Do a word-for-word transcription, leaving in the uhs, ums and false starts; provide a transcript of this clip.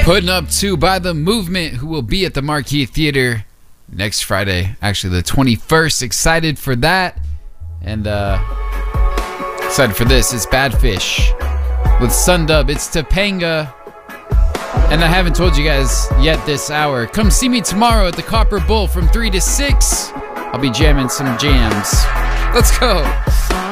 Putting Up To by The Movement, who will be at the Marquee Theater next Friday, actually the twenty-first. Excited for that. And uh, excited for this. It's Badfish with Sundub. It's Topanga. And I haven't told you guys yet this hour. Come see me tomorrow at the Copper Bull from three to six. I'll be jamming some jams. Let's go.